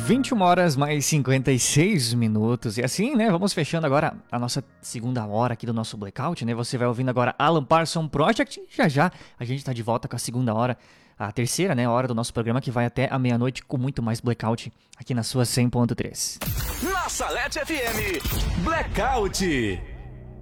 21 horas mais 56 minutos. E assim, né, vamos fechando agora a nossa segunda hora aqui do nosso Blackout, né? Você vai ouvindo agora Alan Parsons Project. Já já a gente tá de volta com a segunda hora, a terceira, né, hora do nosso programa, que vai até a meia-noite com muito mais Blackout aqui na sua 100.3. Na Salete FM, Blackout.